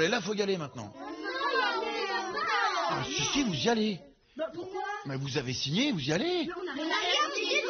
là, faut y aller maintenant. Ah, si, vous y allez. Pourquoi? Mais vous avez signé, vous y allez. On n'a rien signé.